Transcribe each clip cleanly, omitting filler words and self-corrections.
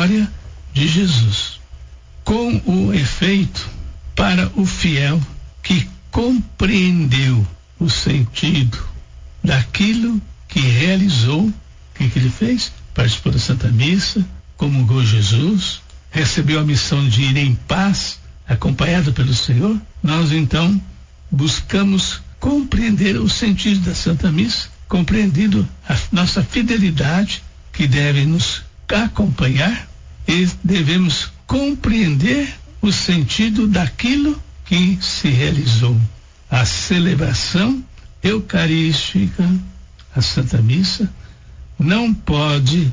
glória de Jesus. Com o efeito, para o fiel que compreendeu o sentido daquilo que realizou, o que ele fez? Participou da Santa Missa, comungou Jesus, recebeu a missão de ir em paz, acompanhado pelo Senhor. Nós então buscamos compreender o sentido da Santa Missa, compreendendo a nossa fidelidade que deve nos acompanhar, e devemos compreender o sentido daquilo que se realizou. A celebração eucarística, a Santa Missa, não pode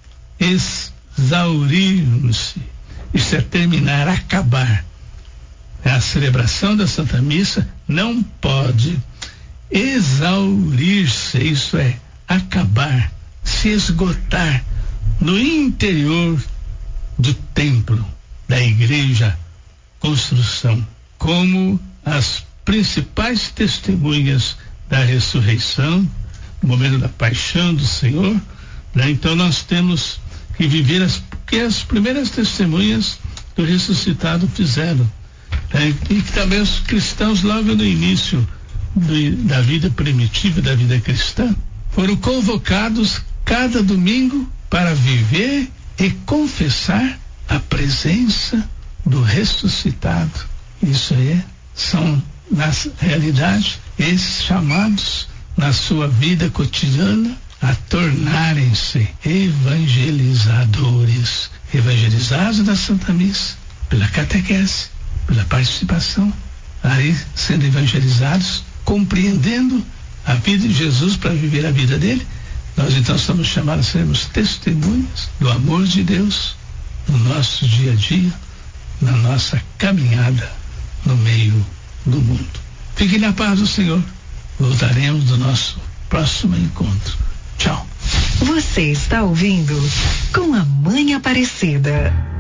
exaurir-se, isso é terminar, acabar. A celebração da Santa Missa não pode exaurir-se, isso é acabar, se esgotar no interior do templo, da igreja, construção, como as principais testemunhas da ressurreição, no momento da paixão do Senhor, né? Então nós temos que viver que as primeiras testemunhas do ressuscitado fizeram, né? E que também os cristãos logo no início da vida primitiva, da vida cristã, foram convocados cada domingo para viver e confessar a presença do ressuscitado. Isso aí são, na realidade, esses chamados na sua vida cotidiana a tornarem-se evangelizadores, evangelizados da Santa Missa, pela catequese, pela participação, aí sendo evangelizados, compreendendo a vida de Jesus para viver a vida dele. Nós então somos chamados a sermos testemunhas do amor de Deus no nosso dia a dia, na nossa caminhada no meio do mundo. Fique na paz do Senhor. Voltaremos do nosso próximo encontro. Tchau. Você está ouvindo Com a Mãe Aparecida.